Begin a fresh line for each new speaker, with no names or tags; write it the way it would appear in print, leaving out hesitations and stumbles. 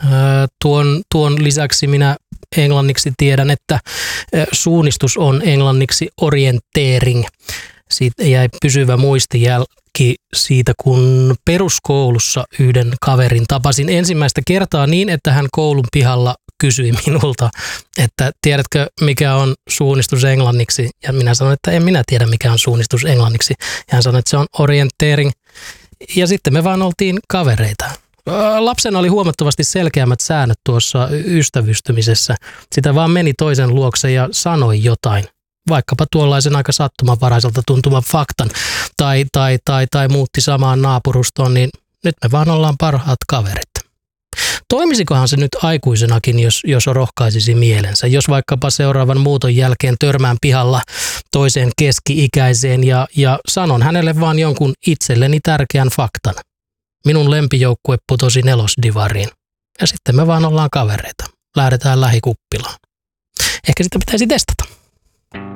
Tuon lisäksi minä englanniksi tiedän, että suunnistus on englanniksi orienteering. Siitä jäi pysyvä muistijälki siitä, kun peruskoulussa yhden kaverin tapasin ensimmäistä kertaa niin, että hän koulun pihalla kysyi minulta, että tiedätkö mikä on suunnistus englanniksi? Ja minä sanoin, että en minä tiedä mikä on suunnistus englanniksi. Ja hän sanoi, että se on orienteering. Ja sitten me vaan oltiin kavereita. Lapsena oli huomattavasti selkeämmät säännöt tuossa ystävystymisessä. Sitä vaan meni toisen luokse ja sanoi jotain. Vaikkapa tuollaisen aika sattumanvaraiselta tuntuvan faktan tai muutti samaan naapurustoon, niin nyt me vaan ollaan parhaat kaverit. Toimisikohan se nyt aikuisenakin, jos rohkaisisi mielensä, jos vaikkapa seuraavan muuton jälkeen törmään pihalla toiseen keski-ikäiseen ja sanon hänelle vaan jonkun itselleni tärkeän faktan. Minun lempijoukkue putosi nelosdivariin ja sitten me vaan ollaan kavereita. Lähdetään lähikuppilaan. Ehkä sitä pitäisi testata.